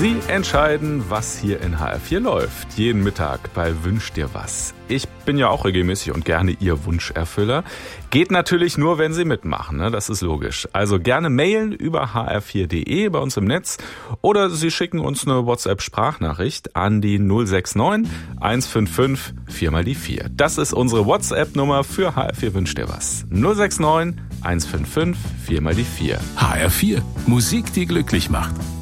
Sie entscheiden, was hier in HR4 läuft. Jeden Mittag bei Wünsch dir was. Ich bin ja auch regelmäßig und gerne Ihr Wunscherfüller. Geht natürlich nur, wenn Sie mitmachen, ne? Das ist logisch. Also gerne mailen über hr4.de bei uns im Netz oder Sie schicken uns eine WhatsApp-Sprachnachricht an die 069 155 4x4. Das ist unsere WhatsApp-Nummer für HR4 Wünsch dir was. 069 155 4x4. HR4, Musik, die glücklich macht.